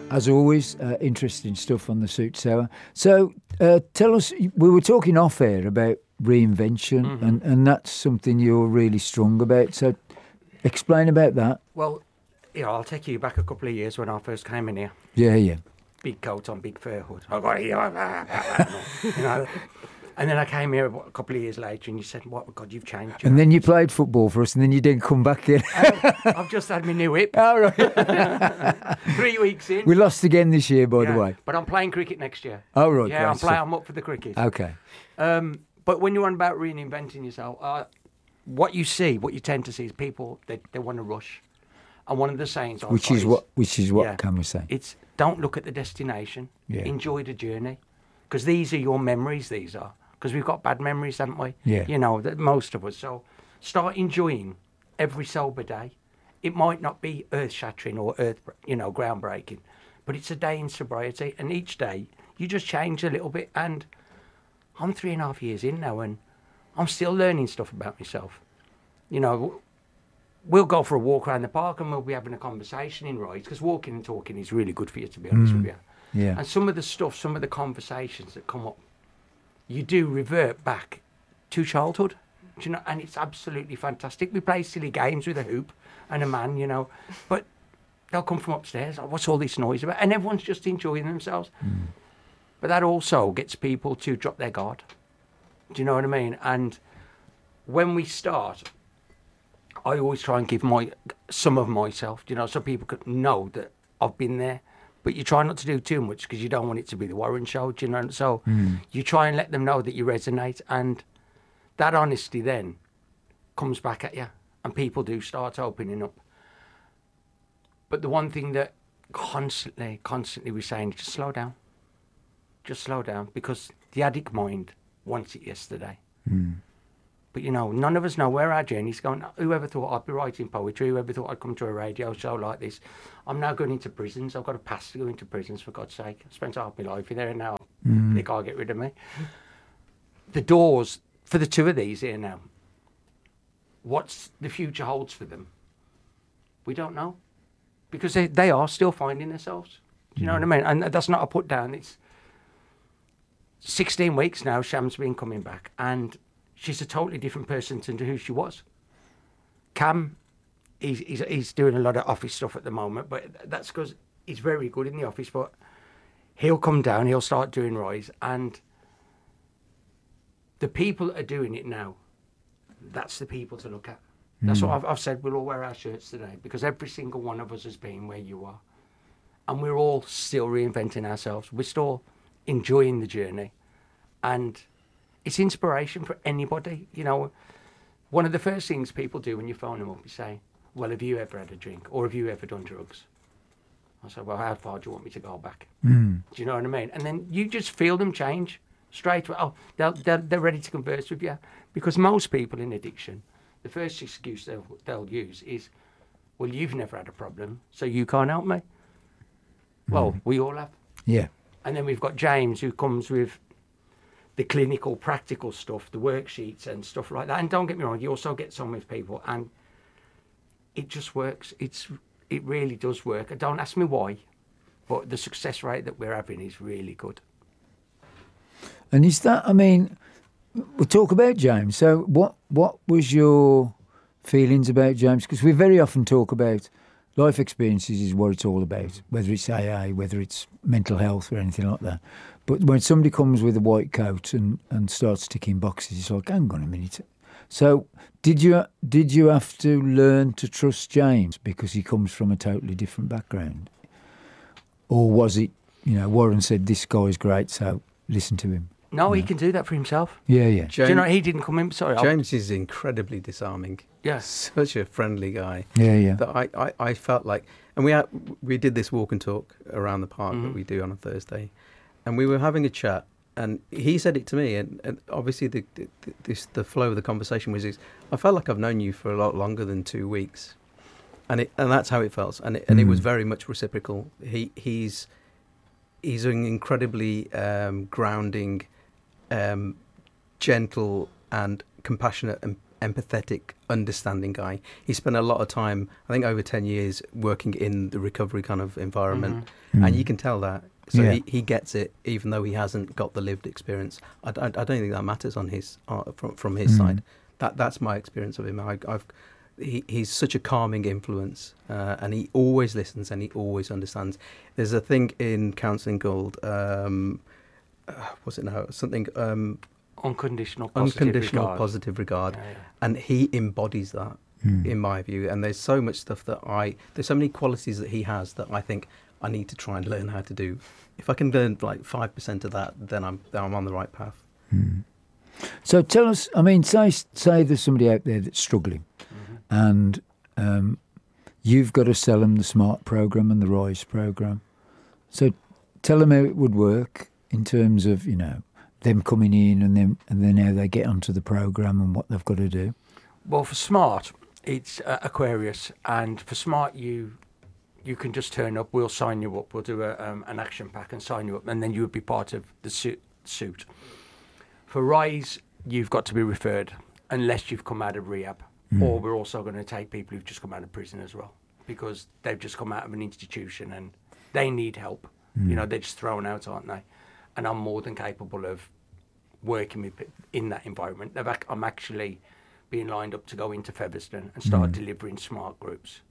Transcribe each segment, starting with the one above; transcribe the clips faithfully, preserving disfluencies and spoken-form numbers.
As always, uh, interesting stuff on the Suits Hour. So uh, tell us, we were talking off air about reinvention, Mm-hmm. and, and that's something you're really strong about. So explain about that. Well, you know, I'll take you back a couple of years when I first came in here. Yeah, yeah. Big coat on, big fur hood. I got here, you know. And then I came here a couple of years later, and you said, "What God, you've changed." You And know? then you played football for us, and then you didn't come back in. I've just had my new hip. All right. Three weeks in. We lost again this year, by Yeah, the way. but I'm playing cricket next year. Oh, right. Yeah, great I'm playing. stuff. I'm up for the cricket. Okay. Um, but when you're on about reinventing yourself, uh, what you see, what you tend to see is people they, they want to rush. And one of the sayings, I've Which got is what which is what yeah, Cam was saying. It's don't look at the destination. Yeah. Enjoy the journey, because these are your memories. These are because we've got bad memories, haven't we? Yeah. You know that most of us. So start enjoying every sober day. It might not be earth shattering or earth, you know, groundbreaking, but it's a day in sobriety, and each day you just change a little bit. And I'm three and a half years in now, and I'm still learning stuff about myself. You know, we'll go for a walk around the park and we'll be having a conversation in rides, because walking and talking is really good for you, to be honest with you. Yeah. And some of the stuff, some of the conversations that come up, you do revert back to childhood. Do you know? And it's absolutely fantastic. We play silly games with a hoop and a man, you know, but they'll come from upstairs. Like, what's all this noise about? And everyone's just enjoying themselves. Mm. But that also gets people to drop their guard. Do you know what I mean? And when we start, I always try and give my some of myself, you know, so people could know that I've been there. But you try not to do too much, because you don't want it to be the Warren show, do you know? So mm. you try and let them know that you resonate, and that honesty then comes back at you, and people do start opening up. But the one thing that constantly, constantly we're saying is just slow down. Just slow down, because the addict mind wants it yesterday. Mm. But, you know, none of us know where our journey's going. Whoever thought I'd be writing poetry, whoever thought I'd come to a radio show like this. I'm now going into prisons. I've got a pass to go into prisons, for God's sake. I spent half my life in there, and now mm. they can't get rid of me. The doors for the two of these here now, what's the future holds for them? We don't know. Because they, they are still finding themselves. Do you know mm. what I mean? And that's not a put down. It's sixteen weeks now, Sham's been coming back, and she's a totally different person to who she was. Cam, he's, he's, he's doing a lot of office stuff at the moment, but that's because he's very good in the office, but he'll come down, he'll start doing Rise, and the people that are doing it now, that's the people to look at. That's mm. what I've, I've said, we'll all wear our shirts today, because every single one of us has been where you are. And we're all still reinventing ourselves. We're still enjoying the journey. And it's inspiration for anybody. You know, one of the first things people do when you phone them up is say, well, have you ever had a drink? Or have you ever done drugs? I said, well, how far do you want me to go back? Mm. Do you know what I mean? And then you just feel them change straight away. Oh, they're, they're, they're ready to converse with you. Because most people in addiction, the first excuse they'll, they'll use is, well, you've never had a problem, so you can't help me. Mm. Well, we all have. Yeah. And then we've got James, who comes with the clinical, practical stuff, the worksheets and stuff like that. And don't get me wrong, you also get some with people, and it just works. It's it really does work. Don't ask me why, but the success rate that we're having is really good. And is that, I mean, we'll talk about James. So what what was your feelings about James? Because we very often talk about life experiences is what it's all about, whether it's A A, whether it's mental health or anything like that. But when somebody comes with a white coat and, and starts ticking boxes, it's like, hang on a minute. So did you did you have to learn to trust James because he comes from a totally different background? Or was it, you know, Warren said, this guy's great, so listen to him? No, he can do that for himself. Yeah, yeah. James, do you know, he didn't come in, sorry. James I'll... is incredibly disarming. Yeah. Such a friendly guy. Yeah, yeah. That I, I, I felt like, and we had, we did this walk and talk around the park mm-hmm. that we do on a Thursday, and we were having a chat, and he said it to me, and, and obviously the, the this the flow of the conversation was, I felt like I've known you for a lot longer than two weeks, and it and that's how it felt, and it, and mm. it was very much reciprocal. He he's he's an incredibly um, grounding, um, gentle and compassionate and empathetic, understanding guy. He spent a lot of time, I think over ten years, working in the recovery kind of environment. Mm. And you can tell that. So Yeah. he, he gets it, even though he hasn't got the lived experience. I, I, I don't think that matters on his uh, from from his Mm. side. That that's my experience of him. I, I've he, he's such a calming influence, uh, and he always listens and he always understands. There's a thing in counselling called um, uh, what's it now? Something um, Unconditional positive unconditional regard. positive regard, Yeah, yeah. and he embodies that. Mm. In my view, and there's so much stuff that I there's so many qualities that he has that I think I need to try and learn how to do. If I can learn like five percent of that, then I'm then I'm on the right path. Mm. So tell us, I mean, say say there's somebody out there that's struggling, Mm-hmm. and um, you've got to sell them the SMART program and the RISE program. So tell them how it would work in terms of, you know, them coming in and then and then how they get onto the program and what they've got to do. Well, for SMART, it's uh, Aquarius, and for SMART, you you can just turn up. We'll sign you up. We'll do a, um, an action pack and sign you up, and then you would be part of the suit. suit. For RISE, you've got to be referred unless you've come out of rehab, Mm. or we're also going to take people who've just come out of prison as well, because they've just come out of an institution and they need help. Mm. You know, they're just thrown out, aren't they? And I'm more than capable of working with pe- in that environment. They've ac- I'm actually being lined up to go into Featherstone and start Mm. delivering SMART groups.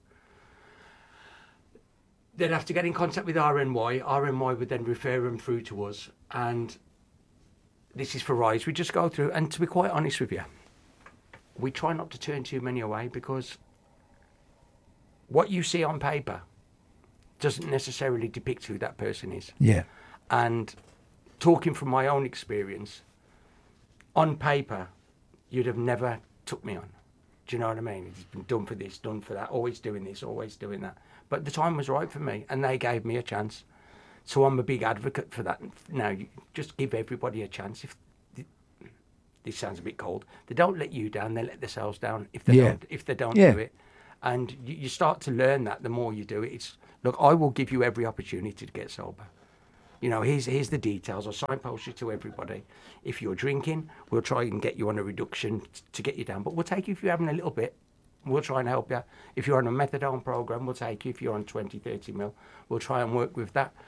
They'd have to get in contact with R N Y. R N Y would then refer them through to us, and this is for RISE. We just go through, and to be quite honest with you, we try not to turn too many away, because what you see on paper doesn't necessarily depict who that person is. Yeah. And talking from my own experience, on paper, you'd have never took me on. Do you know what I mean? It's been done for this, done for that, always doing this, always doing that. But the time was right for me, and they gave me a chance. So I'm a big advocate for that. Now, you just give everybody a chance. If this sounds a bit cold, they don't let you down; they let themselves down. If they Yeah. don't, if they don't Yeah. do it, and you, you start to learn that the more you do it. It's look, I will give you every opportunity to get sober. You know, here's here's the details. I'll signpost you to everybody. If you're drinking, we'll try and get you on a reduction t- to get you down. But we'll take you if you're having a little bit. We'll try and help you. If you're on a methadone program, we'll take you. If you're on twenty, thirty mil, we'll try and work with that.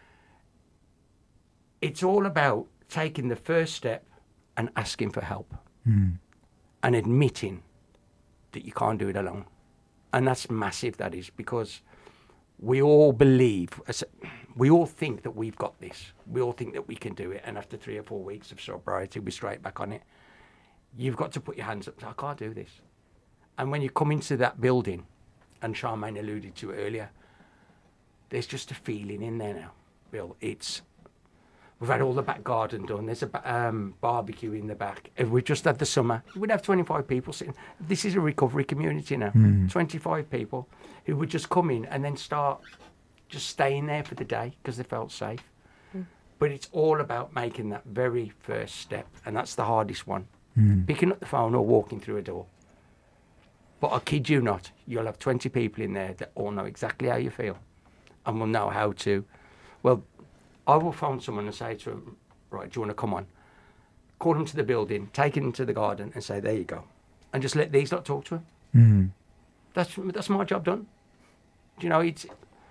It's all about taking the first step and asking for help, Mm. and admitting that you can't do it alone. And that's massive, that is, because we all believe, as- we all think that we've got this. We all think that we can do it. And after three or four weeks of sobriety, we're straight back on it. You've got to put your hands up. I can't do this. And when you come into that building, and Charmaine alluded to it earlier, there's just a feeling in there now, Bill. It's, we've had all the back garden done. There's a ba- um, barbecue in the back. If we just had the summer, we'd have twenty-five people sitting. This is a recovery community now. Mm. twenty-five people who would just come in and then start just staying there for the day because they felt safe. Mm. But it's all about making that very first step, and that's the hardest one. Mm. Picking up the phone or walking through a door. But I kid you not, you'll have twenty people in there that all know exactly how you feel and will know how to. Well, I will phone someone and say to them, right, do you want to come on? Call them to the building, take them to the garden and say, there you go. And just let these lot talk to them. Mm. That's, that's my job done. Do you know, it's,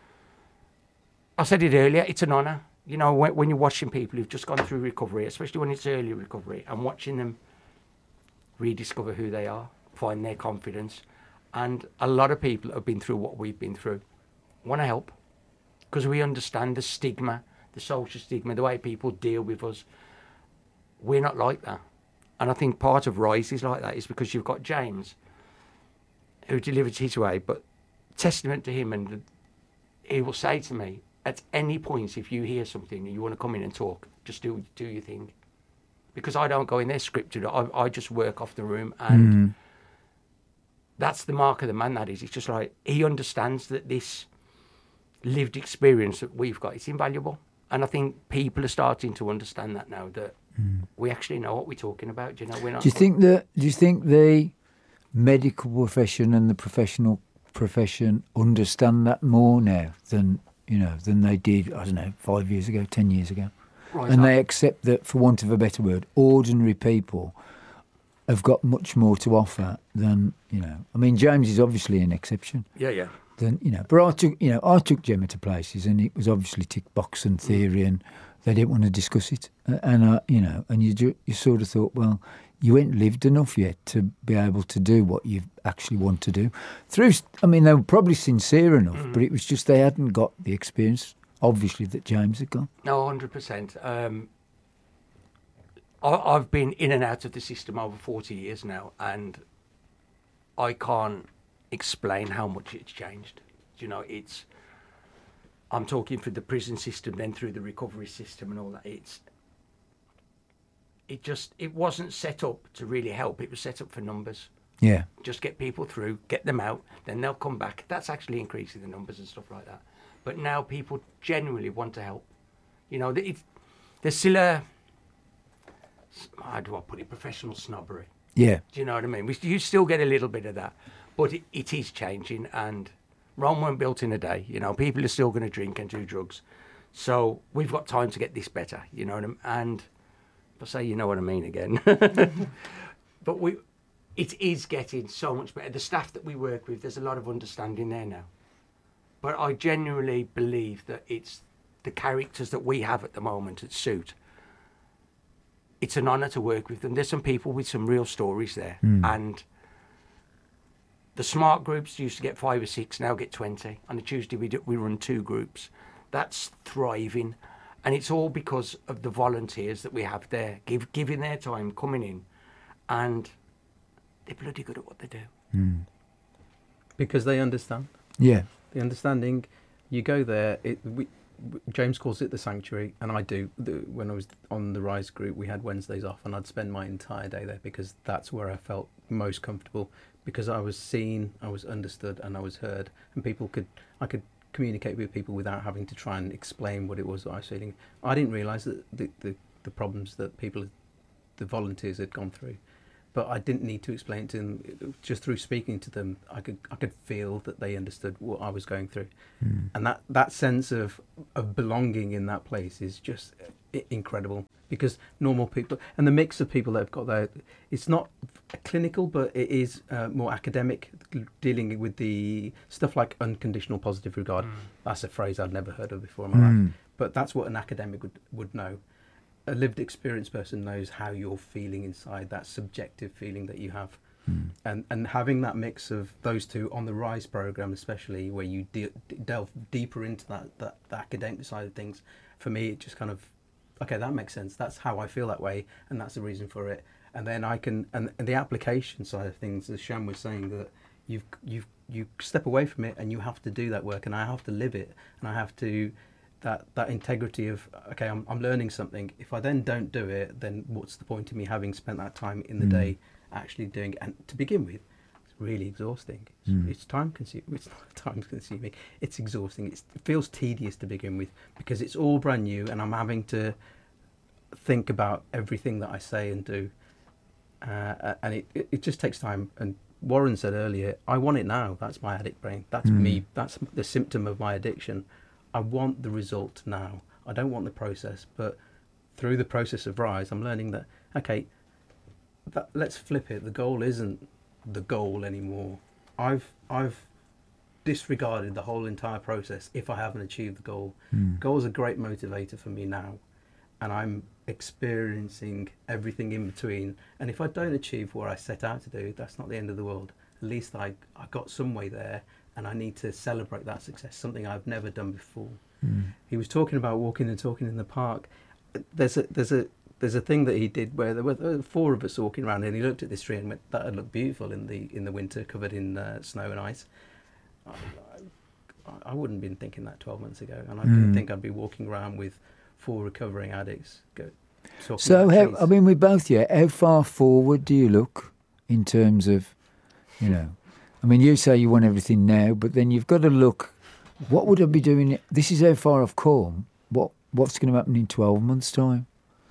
I said it earlier, it's an honour. You know, when, when you're watching people who've just gone through recovery, especially when it's early recovery, and watching them rediscover who they are, find their confidence. And a lot of people that have been through what we've been through want to help, because we understand the stigma, the social stigma, the way people deal with us. We're not like that. And I think part of RISE is like that, is because you've got James, who delivers his way, but testament to him, and he will say to me, at any point, if you hear something and you want to come in and talk, just do do your thing. Because I don't go in there scripted. I, I just work off the room, and Mm. that's the mark of the man, that is. It's just like, he understands that this lived experience that we've got is invaluable. And I think people are starting to understand that now, that Mm. we actually know what we're talking about. Do you know, we're not. Do you think that? Do you think the medical profession and the professional profession understand that more now than you know than they did? I don't know, five years ago, ten years ago, Right, and I- they accept that, for want of a better word, ordinary people have got much more to offer than, you know. I mean, James is obviously an exception. Yeah, yeah. Then, you know, but I took, you know, I took Gemma to places, and it was obviously tick box and theory, and they didn't want to discuss it. And uh, you know, and you ju- you sort of thought, well, you ain't lived enough yet to be able to do what you actually want to do. Through, I mean, they were probably sincere enough, mm. but it was just they hadn't got the experience, obviously, that James had got. No, one hundred percent. Um, I, I've been in and out of the system over forty years now, and I can't explain how much it's changed. You know, it's, I'm talking through the prison system, then through the recovery system and all that. It's, it just, it wasn't set up to really help. It was set up for numbers. Yeah. Just get people through, get them out, then they'll come back. That's actually increasing the numbers and stuff like that. But now people genuinely want to help. You know, it's, there's still a, how do I put it, professional snobbery. Yeah. Do you know what I mean? We, you still get a little bit of that. But it, it is changing, and Rome weren't built in a day. You know, people are still going to drink and do drugs. So we've got time to get this better, you know what I mean? And if I say you know what I mean again. But we, it is getting so much better. The staff that we work with, there's a lot of understanding there now. But I genuinely believe that it's the characters that we have at the moment at Suit. It's an honour to work with them. There's some people with some real stories there. Mm. And the smart groups used to get five or six, now get twenty. On a Tuesday, we do, we run two groups. That's thriving. And it's all because of the volunteers that we have there, give, giving their time, coming in. And they're bloody good at what they do. Mm. Because they understand. Yeah. The understanding, you go there, it, we, James calls it the sanctuary, and I do. The, when I was on the Rise group, we had Wednesdays off, and I'd spend my entire day there because that's where I felt most comfortable, because I was seen, I was understood, and I was heard, and people could, I could communicate with people without having to try and explain what it was that I was feeling. I didn't realise that the, the, the problems that people, the volunteers had gone through, but I didn't need to explain to them. Just through speaking to them, I could I could feel that they understood what I was going through, mm. and that, that sense of of belonging in that place is just incredible. Because normal people and the mix of people that have got there, it's not clinical, but it is uh, more academic, dealing with the stuff like unconditional positive regard. Mm. That's a phrase I'd never heard of before in my mm. life, but that's what an academic would would know. A lived experience person knows how you're feeling inside, that subjective feeling that you have. Mm. And and having that mix of those two on the Rise program, especially where you de- delve deeper into that, that the academic side of things, for me it just kind of, okay, that makes sense. That's how I feel that way, and that's the reason for it. And then I can, and, and the application side of things, as Sham was saying, that you've you've you step away from it and you have to do that work, and I have to live it, and I have to. That, that integrity of, okay, I'm I'm learning something. If I then don't do it, then what's the point of me having spent that time in the mm. day actually doing it? And to begin with, it's really exhausting. It's, mm. it's time consuming. It's not time consuming. It's exhausting. It's, it feels tedious to begin with because it's all brand new, and I'm having to think about everything that I say and do. Uh, and it, it, it just takes time. And Warren said earlier, I want it now. That's my addict brain. That's mm. me. That's the symptom of my addiction. I want the result now. I don't want the process, but through the process of Rise, I'm learning that, okay, that, let's flip it. The goal isn't the goal anymore. I've I've disregarded the whole entire process if I haven't achieved the goal. Mm. Goal's a great motivator for me now, and I'm experiencing everything in between. And if I don't achieve what I set out to do, that's not the end of the world. At least I, I got some way there. And I need to celebrate that success, something I've never done before. Mm. He was talking about walking and talking in the park. There's a there's a there's a thing that he did where there were four of us walking around, and he looked at this tree and went, "That would look beautiful in the in the winter, covered in uh, snow and ice." I, I, I wouldn't have been thinking that twelve months ago, and I mm. didn't think I'd be walking around with four recovering addicts. Go, so, how, I mean, we both, yeah. How far forward do you look in terms of, you know? I mean, you say you want everything now, but then you've got to look, what would I be doing? This is how far I've come. What, what's going to happen in twelve months' time?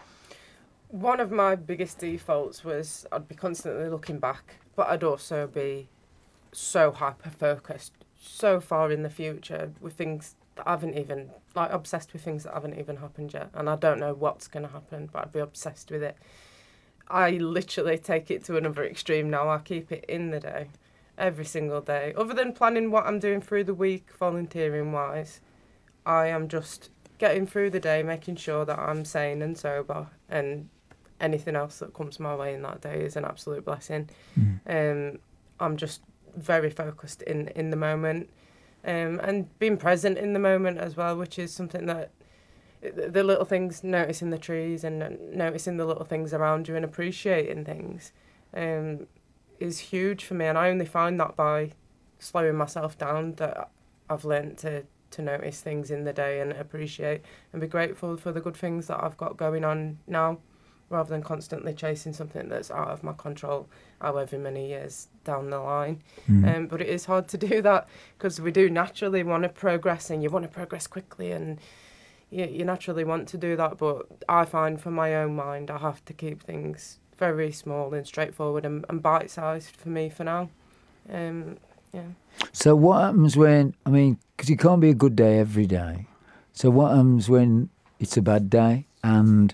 One of my biggest defaults was I'd be constantly looking back, but I'd also be so hyper-focused, so far in the future with things that haven't even, like obsessed with things that haven't even happened yet. And I don't know what's going to happen, but I'd be obsessed with it. I literally take it to another extreme now. I keep it in the day, every single day. Other than planning what I'm doing through the week, volunteering wise, I am just getting through the day, making sure that I'm sane and sober, and anything else that comes my way in that day is an absolute blessing. Mm. Um, I'm just very focused in, in the moment, um, and being present in the moment as well, which is something that the little things, noticing the trees and noticing the little things around you and appreciating things, um, is huge for me. And I only find that by slowing myself down, that I've learnt to, to notice things in the day and appreciate and be grateful for the good things that I've got going on now, rather than constantly chasing something that's out of my control however many years down the line. Mm. Um, but it is hard to do that, because we do naturally want to progress, and you want to progress quickly, and You, you naturally want to do that, but I find for my own mind I have to keep things very small and straightforward and, and bite-sized for me for now. Um, yeah. So what happens when, I mean, because it can't be a good day every day. So what happens when it's a bad day? And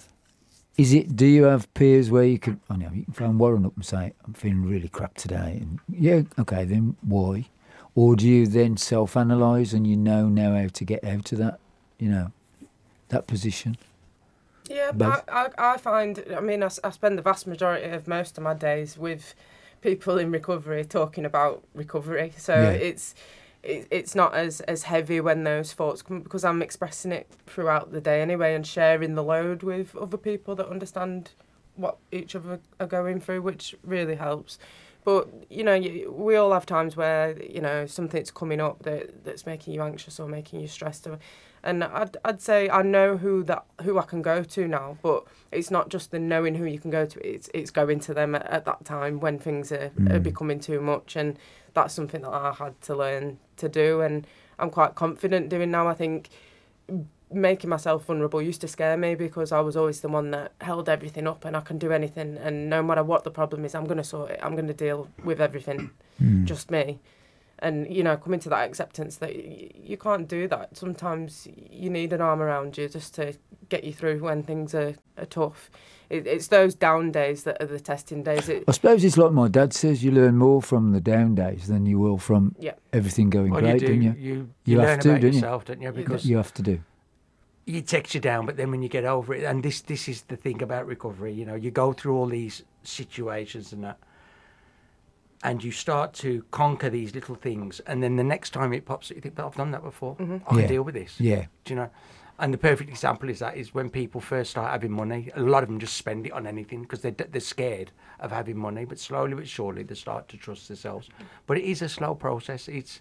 is it, do you have peers where you can, I know, you can phone Warren up and say, I'm feeling really crap today. And yeah, okay, then why? Or do you then self-analyse and you know now how to get out of that? You know, that position? Yeah, I, I, I find, I mean, I, I spend the vast majority of most of my days with people in recovery talking about recovery. So yeah. it's it, it's not as, as heavy when those thoughts come, because I'm expressing it throughout the day anyway, and sharing the load with other people that understand what each other are going through, which really helps. But, you know, you, we all have times where, you know, something's coming up that that's making you anxious or making you stressed. Or, and I'd I'd say I know who that who I can go to now, but it's not just the knowing who you can go to. It's it's going to them at, at that time when things are, mm. are becoming too much, and that's something that I had to learn to do, and I'm quite confident doing now. I think making myself vulnerable used to scare me, because I was always the one that held everything up, and I can do anything, and no matter what the problem is, I'm going to sort it. I'm going to deal with everything, mm. just me. And, you know, coming to that acceptance that y- you can't do that. Sometimes you need an arm around you just to get you through when things are, are tough. It, it's those down days that are the testing days. It, I suppose it's like my dad says, you learn more from the down days than you will from yeah. everything going well, great, you do. don't you? You, you, you learn have to, about don't yourself, you? don't you? Because you have to do. It takes you down, but then when you get over it, and this this is the thing about recovery, you know, you go through all these situations and that, and you start to conquer these little things, and then the next time it pops up, you think, but I've done that before. Mm-hmm. I can yeah. deal with this. Yeah. Do you know? And the perfect example is that is when people first start having money, a lot of them just spend it on anything because they're, they're scared of having money, but slowly but surely they start to trust themselves. But it is a slow process. It's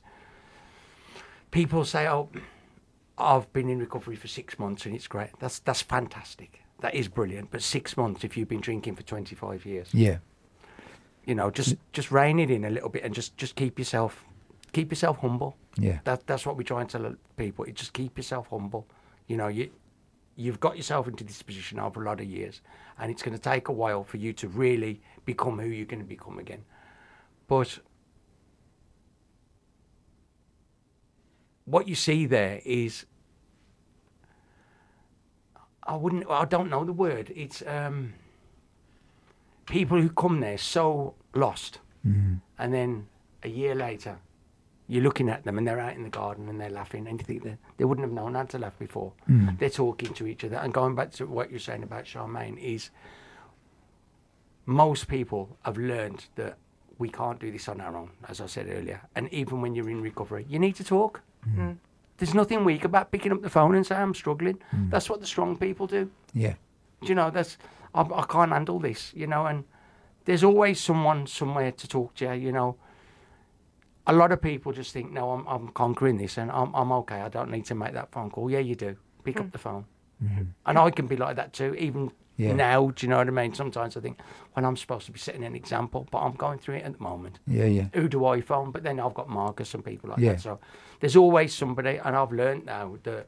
people say, oh, I've been in recovery for six months and it's great. That's that's fantastic. That is brilliant. But six months if you've been drinking for twenty-five years. Yeah. You know, just just rein it in a little bit and just, just keep yourself keep yourself humble. Yeah. That that's what we try and tell people. Just keep yourself humble. You know, you you've got yourself into this position over a lot of years, and it's going to take a while for you to really become who you're going to become again. But what you see there is, I wouldn't, I don't know the word. It's um, people who come there so lost, mm-hmm. and then a year later, you're looking at them and they're out in the garden and they're laughing, and you think that they wouldn't have known how to laugh before. Mm. They're talking to each other. And going back to what you're saying about Charmaine is, most people have learned that we can't do this on our own, as I said earlier. And even when you're in recovery, you need to talk. Mm. There's nothing weak about picking up the phone and saying, I'm struggling. Mm. That's what the strong people do. Yeah. Do you know, that's, I, I can't handle this, you know, and there's always someone somewhere to talk to you, you know. A lot of people just think, no, I'm, I'm conquering this and I'm, I'm okay. I don't need to make that phone call. Yeah, you do. Pick mm. up the phone. Mm-hmm. And I can be like that too, even yeah. now, do you know what I mean? Sometimes I think, well, I'm supposed to be setting an example, but I'm going through it at the moment. Yeah, yeah. Who do I phone? But then I've got Marcus and people like yeah. that. So there's always somebody, and I've learned now that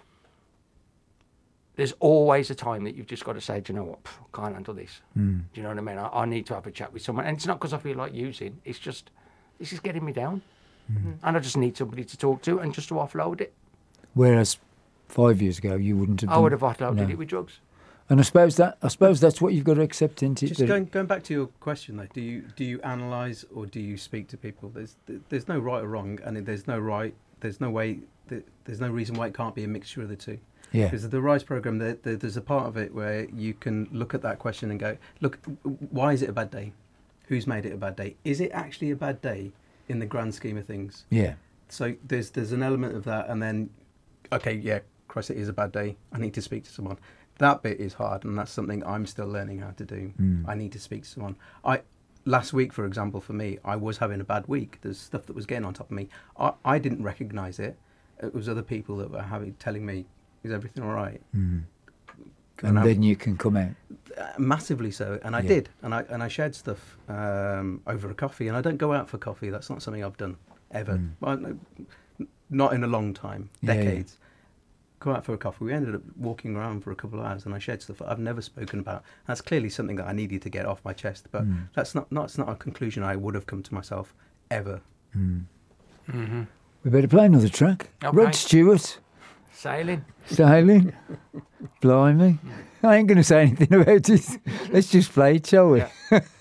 there's always a time that you've just got to say, do you know what, Pff, I can't handle this. Mm. Do you know what I mean? I, I need to have a chat with someone. And it's not because I feel like using, it's just, this is getting me down. Mm-hmm. And I just need somebody to talk to and just to offload it. Whereas five years ago, you wouldn't have I done, would have offloaded no. it with drugs. And I suppose that I suppose that's what you've got to accept, isn't it? Just going going back to your question though, do you do you analyse or do you speak to people? There's there's no right or wrong, and there's no right, there's no way, there's no reason why it can't be a mixture of the two. Yeah. Because the RISE program, there, there, there's a part of it where you can look at that question and go, look, why is it a bad day? Who's made it a bad day? Is it actually a bad day in the grand scheme of things? Yeah. So there's there's an element of that, and then, okay, yeah, Christ, it is a bad day. I need to speak to someone. That bit is hard, and that's something I'm still learning how to do. Mm. I need to speak to someone. I last week, for example, for me, I was having a bad week. There's stuff that was getting on top of me. I, I didn't recognise it. It was other people that were having telling me, "Is everything all right?" Mm. And, And I- then you can come out. Uh, massively so, and I Yeah. did, and I and I shared stuff um, over a coffee, and I don't go out for coffee. That's not something I've done ever, Mm. well, no, not in a long time, Yeah, yeah. decades. Go out for a coffee. We ended up walking around for a couple of hours, and I shared stuff I've never spoken about. That's clearly something that I needed to get off my chest, but Mm. that's not that's not a conclusion I would have come to myself ever. Mm. Mm-hmm. We better play another track. Okay. Rod Stewart, Sailing. Sailing. Blimey. I ain't going to say anything about it. Let's just play it, shall we? Yeah.